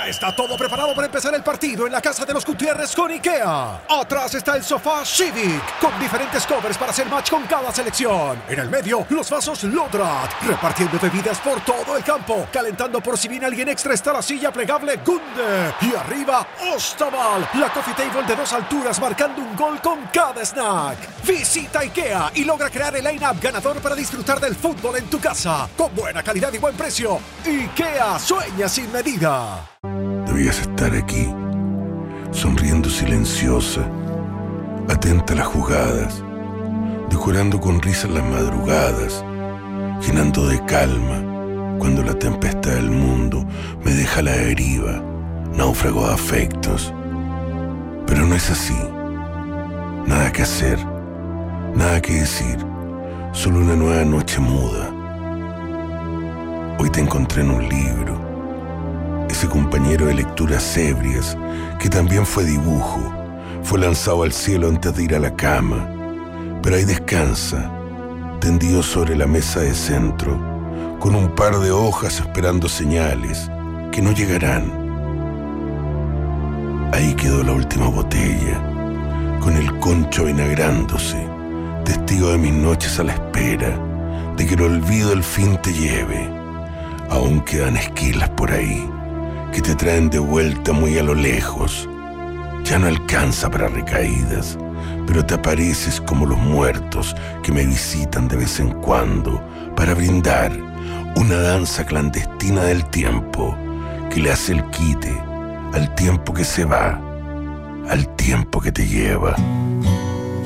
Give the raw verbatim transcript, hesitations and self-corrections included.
Ya está todo preparado para empezar el partido en la casa de los Gutiérrez con IKEA. Atrás está el sofá Civic, con diferentes covers para hacer match con cada selección. En el medio, los vasos Lodrat, repartiendo bebidas por todo el campo. Calentando por si viene alguien extra está la silla plegable Gunde. Y arriba, Ostaval, la coffee table de dos alturas marcando un gol con cada snack. Visita IKEA y logra crear el line-up ganador para disfrutar del fútbol en tu casa. Con buena calidad y buen precio. IKEA, sueña sin medida. Debías estar aquí, sonriendo silenciosa, atenta a las jugadas, decorando con risas las madrugadas, llenando de calma cuando la tempestad del mundo me deja a la deriva, náufrago de afectos. Pero no es así. Nada que hacer, nada que decir, solo una nueva noche muda. Hoy te encontré en un libro, ese compañero de lecturas ebrias que también fue dibujo, fue lanzado al cielo antes de ir a la cama, pero ahí descansa, tendido sobre la mesa de centro, con un par de hojas esperando señales que no llegarán. Ahí quedó la última botella, con el concho vinagrándose, testigo de mis noches a la espera de que el olvido al fin te lleve. Aún quedan esquilas por ahí que te traen de vuelta muy a lo lejos. Ya no alcanza para recaídas, pero te apareces como los muertos que me visitan de vez en cuando para brindar una danza clandestina del tiempo que le hace el quite al tiempo que se va, al tiempo que te lleva.